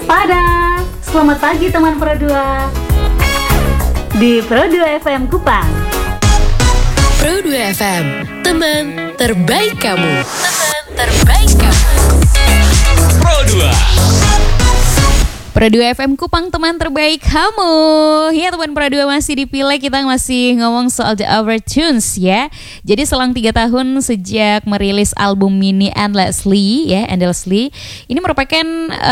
Waspada, selamat pagi teman Pro 2 di Pro 2 FM Kupang. Pro 2 FM, teman terbaik kamu. Teman terbaik kamu. Pro 2. Pro 2 FM Kupang, teman terbaik kamu. Ya teman Pro 2, masih dipilih, kita masih ngomong soal The Overtunes ya. Jadi selang 3 tahun sejak merilis album mini Endlessly ya, Endlessly, ini merupakan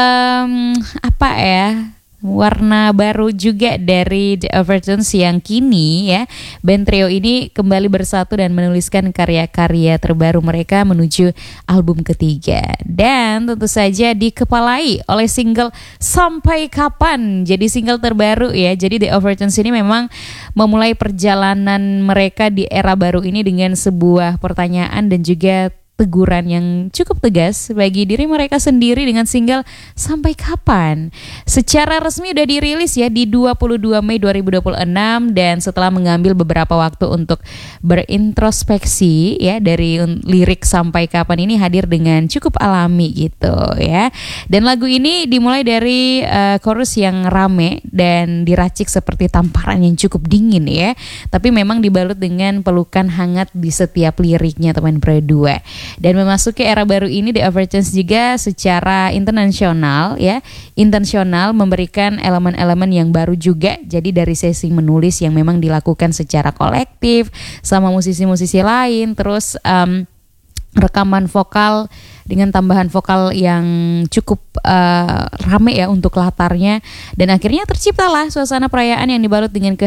warna baru juga dari The Overtunes yang kini ya, band trio ini kembali bersatu dan menuliskan karya-karya terbaru mereka menuju album ketiga. Dan tentu saja dikepalai oleh single Sampai Kapan, jadi single terbaru ya. Jadi The Overtunes ini memang memulai perjalanan mereka di era baru ini dengan sebuah pertanyaan dan juga teguran yang cukup tegas bagi diri mereka sendiri dengan single Sampai Kapan. Secara resmi udah dirilis ya di 22 Mei 2026, dan setelah mengambil beberapa waktu untuk berintrospeksi ya, dari lirik Sampai Kapan ini hadir dengan cukup alami gitu ya. Dan lagu ini dimulai dari chorus yang rame dan diracik seperti tamparan yang cukup dingin ya, tapi memang dibalut dengan pelukan hangat di setiap liriknya teman Pro 2. Dan memasuki era baru ini, The Overtunes juga secara intensional memberikan elemen-elemen yang baru juga. Jadi dari sesi menulis yang memang dilakukan secara kolektif sama musisi-musisi lain, terus rekaman vokal dengan tambahan vokal yang cukup rame ya untuk latarnya, dan akhirnya terciptalah suasana perayaan yang dibalut dengan